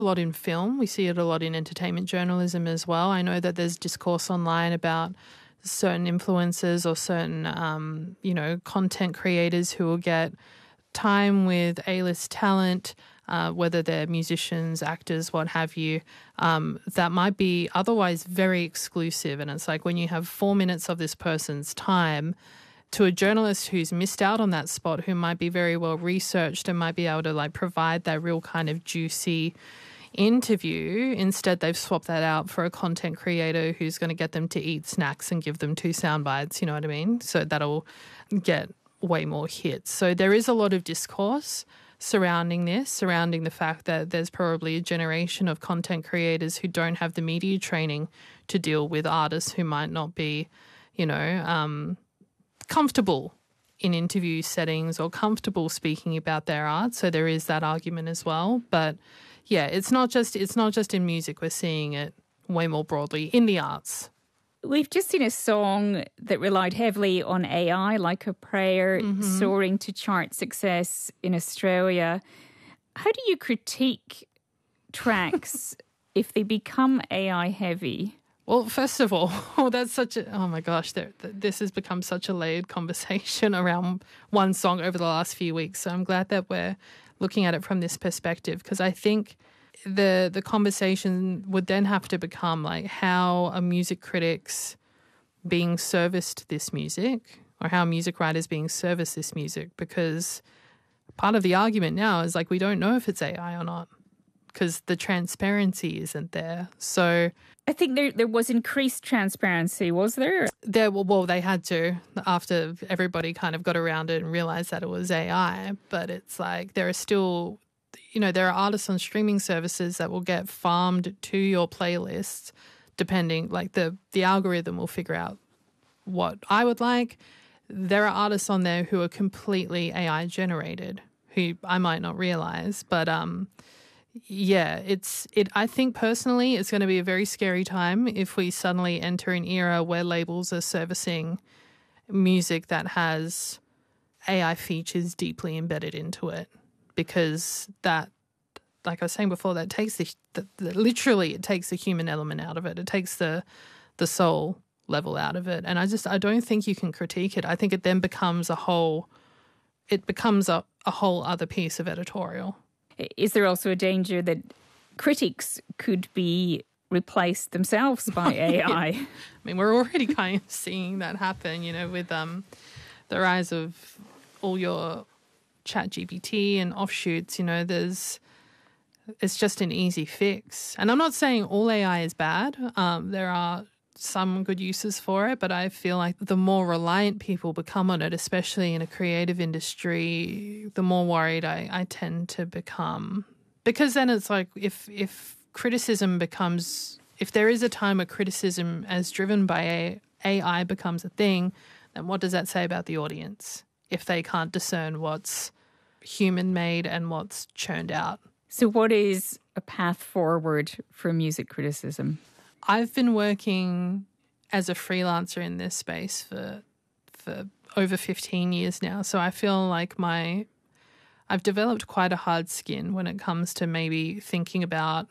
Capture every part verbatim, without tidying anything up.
A lot in film. We see it a lot in entertainment journalism as well. I know that there's discourse online about certain influencers or certain, um, you know, content creators who will get time with A-list talent, uh, whether they're musicians, actors, what have you, um, that might be otherwise very exclusive. And it's like when you have four minutes of this person's time to a journalist who's missed out on that spot, who might be very well researched and might be able to like provide that real kind of juicy interview. Instead, they've swapped that out for a content creator who's going to get them to eat snacks and give them two sound bites, you know what I mean? So that'll get way more hits. So there is a lot of discourse surrounding this, surrounding the fact that there's probably a generation of content creators who don't have the media training to deal with artists who might not be, you know, um, comfortable in interview settings or comfortable speaking about their art. So there is that argument as well. But yeah, it's not just it's not just in music. We're seeing it way more broadly in the arts. We've just seen a song that relied heavily on A I, Like a Prayer, mm-hmm. soaring to chart success in Australia. How do you critique tracks if they become A I heavy? Well, first of all, oh, that's such a, oh my gosh, there, this has become such a layered conversation around one song over the last few weeks. So I'm glad that we're looking at it from this perspective, because I think the the conversation would then have to become like, how are music critics being serviced this music, or how are music writers being serviced this music? Because part of the argument now is like, we don't know if it's A I or not, because the transparency isn't there. So I think there there was increased transparency, was there? There, well, they had to after everybody kind of got around it and realised that it was A I. But it's like there are still, you know, there are artists on streaming services that will get farmed to your playlists depending, like the, the algorithm will figure out what I would like. There are artists on there who are completely A I generated, who I might not realise, but um. Yeah, it's it. I think personally it's going to be a very scary time if we suddenly enter an era where labels are servicing music that has A I features deeply embedded into it, because that, like I was saying before, that takes the, the, the literally it takes the human element out of it. It takes the the soul level out of it, and I just I don't think you can critique it. I think it then becomes a whole, it becomes a, a whole other piece of editorial. Is there also a danger that critics could be replaced themselves by A I? I mean, we're already kind of seeing that happen, you know, with um, the rise of all your Chat G P T and offshoots. You know, there's it's just an easy fix. And I'm not saying all A I is bad. Um, there are some good uses for it, but I feel like the more reliant people become on it, especially in a creative industry, the more worried I, I tend to become. Because then it's like if if criticism becomes, if there is a time where criticism as driven by A I becomes a thing, then what does that say about the audience if they can't discern what's human-made and what's churned out? So what is a path forward for music criticism? I've been working as a freelancer in this space for for over fifteen years now. So I feel like my I've developed quite a hard skin when it comes to maybe thinking about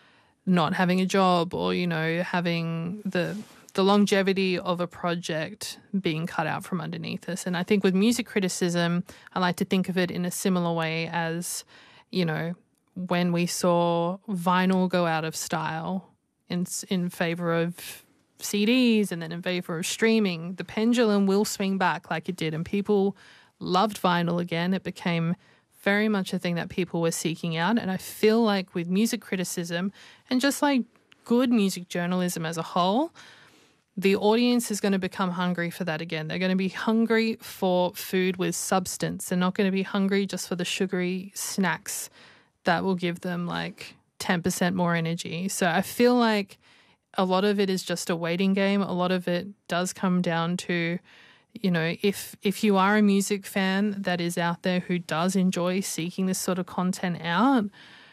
not having a job, or, you know, having the the longevity of a project being cut out from underneath us. And I think with music criticism, I like to think of it in a similar way as, you know, when we saw vinyl go out of style in in favour of C Ds and then in favour of streaming, the pendulum will swing back like it did, and people loved vinyl again. It became very much a thing that people were seeking out, and I feel like with music criticism and just like good music journalism as a whole, the audience is going to become hungry for that again. They're going to be hungry for food with substance. They're not going to be hungry just for the sugary snacks that will give them like ten percent more energy. So I feel like a lot of it is just a waiting game. A lot of it does come down to, you know, if if you are a music fan that is out there who does enjoy seeking this sort of content out,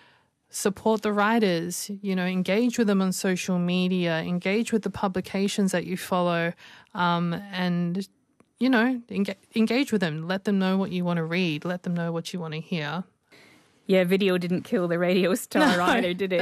support the writers, you know, engage with them on social media, engage with the publications that you follow, um, and, you know, engage, engage with them. Let them know what you want to read. Let them know what you want to hear. Yeah, video didn't kill the radio star No. either, did it?